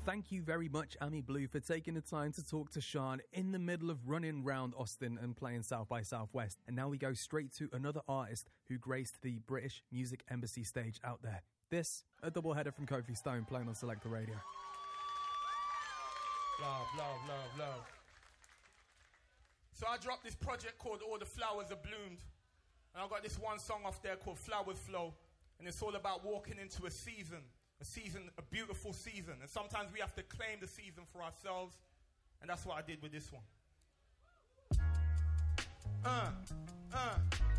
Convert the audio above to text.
Thank you very much, Amy Blue, for taking the time to talk to Sean in the middle of running round Austin and playing South by Southwest. And now we go straight to another artist who graced the British Music Embassy stage out there. This, a doubleheader from Kofi Stone playing on Selector Radio. Love, love, love, love. So I dropped this project called All the Flowers Are Bloomed. And I got this one song off there called Flowers Flow. And it's all about walking into a season, a beautiful season. And sometimes we have to claim the season for ourselves. And that's what I did with this one.